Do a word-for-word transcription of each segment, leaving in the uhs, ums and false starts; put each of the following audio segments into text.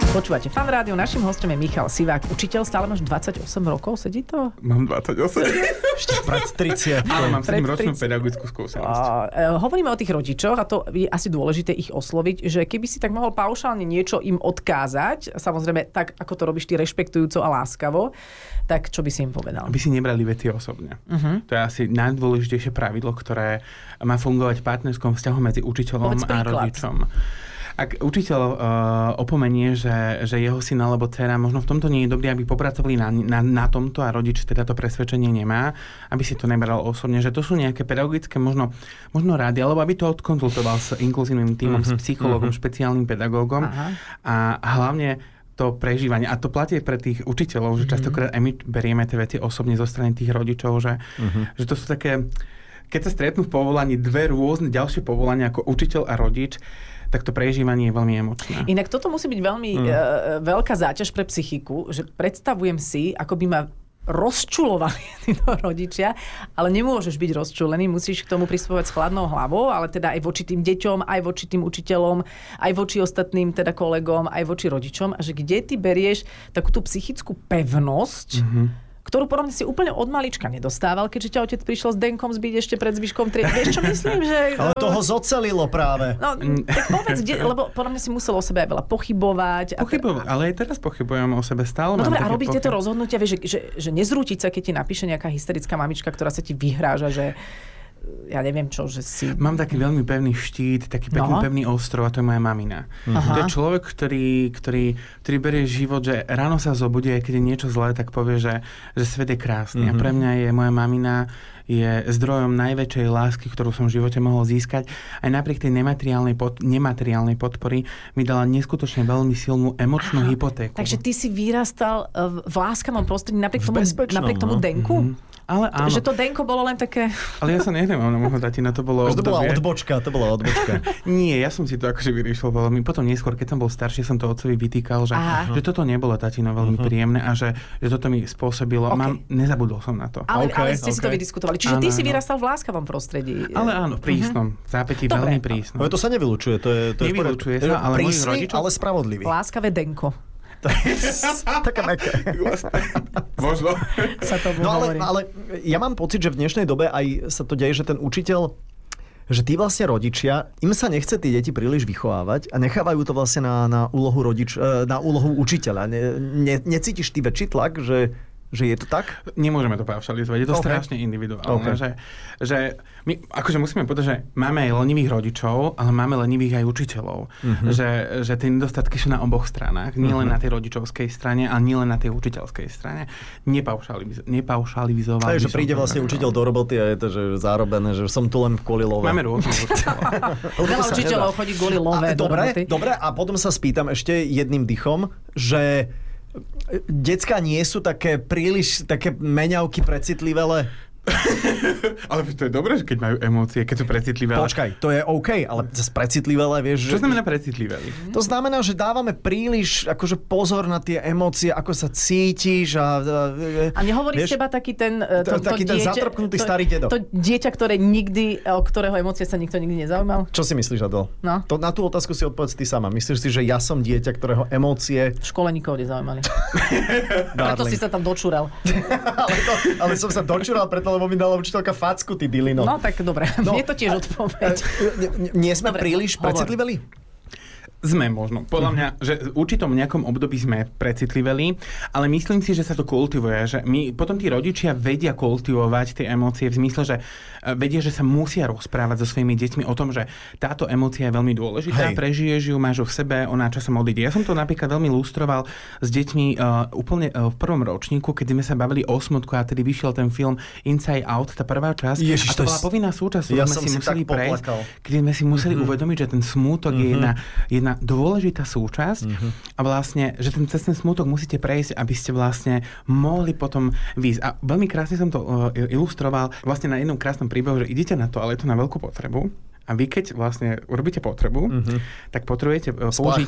Počúvate Fan Rádio, našim hostom je Michal Sivák, učiteľ, stále máš dvadsaťosem rokov, sedí to? Mám dvadsaťosem. Ešte pred tridsať. Ale mám sedemročnú pedagogickú skúsenosť. A, e, hovoríme o tých rodičoch a to je asi dôležité ich osloviť, že keby si tak mohol paušálne niečo im odkázať, samozrejme tak, ako to robíš ty rešpektujúco a láskavo, tak čo by si im povedal? Aby si nebrali veci osobne. Uh-huh. To je asi najdôležitejšie pravidlo, ktoré má fungovať v partnerskom vzťahu medzi učiteľom a rodičom. Ak učiteľ uh, opomenie, že, že jeho syn alebo dcera možno v tomto nie je dobrý, aby popracovali na, na, na tomto a rodič teda to presvedčenie nemá, aby si to nebral osobne, že to sú nejaké pedagogické možno, možno rády, alebo aby to odkonzultoval s inkluzívnym tímom, uh-huh, s psychológom, uh-huh. špeciálnym pedagógom. Aha. A hlavne to prežívanie. A to platí pre tých učiteľov, že častokrát aj my berieme tie veci osobne zo strany tých rodičov, že, uh-huh. že to sú také, keď sa stretnú v povolaní dve rôzne ďalšie povolania ako učiteľ a rodič, tak to prežívanie je veľmi emočné. Inak toto musí byť veľmi mm. e, veľká záťaž pre psychiku, že predstavujem si, ako by ma rozčulovali títo rodičia, ale nemôžeš byť rozčulený, musíš k tomu pristupovať s chladnou hlavou, ale teda aj voči tým deťom, aj voči tým učiteľom, aj voči ostatným teda kolegom, aj voči rodičom. A že kde ty berieš takú tú psychickú pevnosť, mm-hmm. ktorú podľa mňa si úplne od malička nedostával, keďže ťa otec prišiel s Denkom zbiť ešte pred zvyškom triedy. Vieš, čo myslím? Že... Ale toho zocelilo práve. No, tak povedz, kde, lebo podľa mňa si musel o sebe aj veľa pochybovať. Pochybovať, ale aj teraz pochybujem o sebe stále. No dobre, a robíš tieto rozhodnutia, vieš, že, že, že nezrútiť sa, keď ti napíše nejaká hysterická mamička, ktorá sa ti vyhráža, že ja neviem čo, že si... Mám taký veľmi pevný štít, taký pekný no. pevný ostrov a to je moja mamina. Aha. To je človek, ktorý, ktorý, ktorý berie život, že ráno sa zobudí, keď je niečo zlé, tak povie, že, že svet je krásny. Mm-hmm. A pre mňa je moja mamina je zdrojom najväčšej lásky, ktorú som v živote mohol získať. Aj napriek tej nemateriálnej, pod, nemateriálnej podpory mi dala neskutočne veľmi silnú emočnú Aha. hypotéku. Takže ty si vyrastal v láskavom prostredí napriek tomu, napriek tomu no? Denku? Mm-hmm. Ale áno. Že to Denko bolo len také... Ale ja sa nehnevám na môjho tatina, to bolo... To bola odbočka, to bola odbočka. Nie, ja som si to akože vyriešil veľmi. Potom neskôr, keď som bol starší, som to otcovi vytýkal, že, že toto nebolo tatino veľmi uh-huh. príjemné a že, že toto mi spôsobilo. Okay. Mám, nezabudol som na to. Ale, okay, ale ste okay. si to vydiskutovali. Čiže áno, ty si vyrastal v láskavom prostredí. Ale áno, v prísnom. Uh-huh. Zápätí veľmi prísnom. Ale to sa nevylučuje. To je, to nevylučuje je sa, ale môj rodičov... ale spravodlivý. Láskavé Denko. Taká meké. Možno. Sa to no ale, ale ja mám pocit, že v dnešnej dobe aj sa to deje, že ten učiteľ, že tí vlastne rodičia, im sa nechce tí deti príliš vychovávať a nechávajú to vlastne na, na úlohu rodič, na úlohu učiteľa. Ne, ne, necítiš ty väčší tlak, že Že je to tak? Nemôžeme to paušalizovať. Je to okay. strašne individuálne. Okay. Že, že my akože musíme povedať, že máme aj lenivých rodičov, ale máme lenivých aj učiteľov. Mm-hmm. Že, že tie nedostatky sú na oboch stranách. Nie len mm-hmm. na tej rodičovskej strane, ale nie len na tej učiteľskej strane. Nepaušaliz- nepaušalizovať. Takže príde vlastne učiteľ do roboty a je to že zárobené, že som tu len kvôli love. Máme rôzne Veľa učiteľov chodí kvôli love do roboty. Dobre, a potom sa spýtam ešte jedným dychom, že decká nie sú také príliš také meňavky precitlivé, ale... Ale to je dobré, že keď majú emócie, keď sú precitlivé. Počkaj, to je OK, ale zase precitlivé, vieš... Čo že... znamená precitlivé? To znamená, že dávame príliš akože pozor na tie emócie, ako sa cítiš a... A nehovorí z teba taký ten... To, to taký to ten dieťa, zatrpknutý to, starý dedo. To dieťa, ktoré nikdy, o ktorého emócie sa nikto nikdy nezaujímal? Čo si myslíš, Adel? No? To, na tú otázku si odpovedz ty sama. Myslíš si, že ja som dieťa, ktorého emócie... V škole nikoho nezaujímali. Preto si sa tam dočúral. ale, to, ale som sa dočúral preto, lebo mi dala učiteľka facku, ty dilino. No tak dobre, no. Mne to tiež odpoveď. Nie sme dobre, príliš precitliveli? Sme možno. Podľa mňa, že v určitom nejakom období sme precitliveli, ale myslím si, že sa to kultivuje, že my, potom tí rodičia vedia kultivovať tie emócie v zmysle, že vedia, že sa musia rozprávať so svojimi deťmi o tom, že táto emócia je veľmi dôležitá, prežiješ ju, máš ju v sebe, ona časom odíde. Ja som to napríklad veľmi lustroval s deťmi uh, úplne uh, v prvom ročníku, keď sme sa bavili o smutku a tedy vyšiel ten film Inside Out, tá prvá časť. Ježiš, a to bola povinná súčasť, ja sme si museli prejsť, poplakal. keď sme si museli mm-hmm. uvedomiť, že ten smútok mm-hmm. je jedna, jedna dôležitá súčasť uh-huh. a vlastne, že ten cez ten smútok musíte prejsť, aby ste vlastne mohli potom výjsť. A veľmi krásne som to uh, ilustroval vlastne na jednom krásnom príbehu, že idete na toaletu na veľkú potrebu a vy keď vlastne urobíte potrebu, uh-huh. tak potrebujete uh, použiť...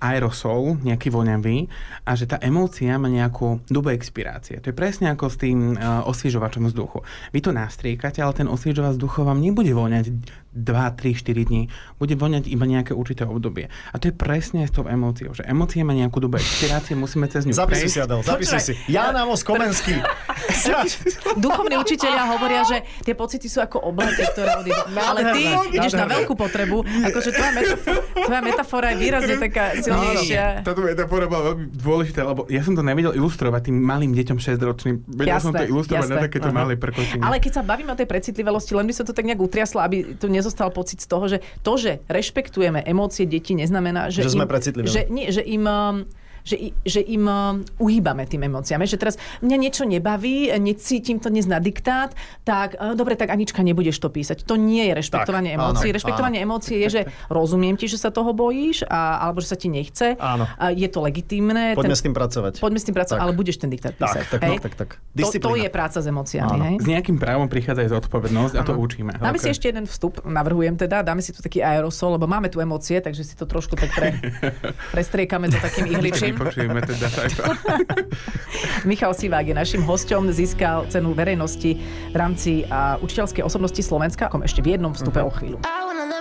aerosol, nejaký voňavý, a že tá emócia má nejakú dobu expirácie. To je presne ako s tým uh, osviežovačom vzduchu. Vy to nastriekate, ale ten osviežovač vzduchu vám nebude voňať dva, tri, štyri dní. Bude voňať iba nejaké určité obdobie. A to je presne s tou emóciou, že emócia má nejakú dobu expirácie, musíme cez ňu Zapisuj si, Adel, zapisuj si. Ján Amos Komenský. Duchovní učitelia hovoria, že tie pocity sú ako obleky, ktoré odídu. Ale ty ideš na veľkú potrebu, akože tvoja metafora, tvoja metafora je výrazne taká silnejšia. Táto metafora bola veľmi dôležitá, lebo ja som to nevedel ilustrovať tým malým deťom šesťročným. Vedel jasné, som to ilustrovať jasné. Na takéto Aha. malé prkotiny. Ale keď sa bavíme o tej precitlivelosti, len by som to tak nejak utriasla, aby tu nezostal pocit z toho, že to, že rešpektujeme emócie detí, neznamená, že, že im, sme precitliví. Že, nie, že im... Že, že im uh, uhýbame tým emóciám. Že teraz mňa niečo nebaví, necítim to dnes na diktát, tak uh, dobre, tak Anička, nebudeš to písať. To nie je rešpektovanie tak, emócií. Áno, rešpektovanie áno. emócií je, že rozumiem ti, že sa toho bojíš, a, alebo že sa ti nechce. Áno. A je to legitímne. Poďme ten, s tým pracovať. Poďme s tým pracovať, ale budeš ten diktát písať. Tak, tak, hej? tak, tak, tak. To, to je práca s emóciami. Hej? S nejakým právom prichádza aj zodpovednosť a to učíme. Dáme okay. si ešte jeden vstup, navrhujem teda, dáme si tu taký aerosol, lebo máme tu emócie, takže si to trošku tak pre, prestriekame to takým ihličím. Michal Sivák je našim hosťom, získal cenu verejnosti v rámci uh, učiteľskej osobnosti Slovenska, ešte v jednom vstupe uh-huh. o chvíľu.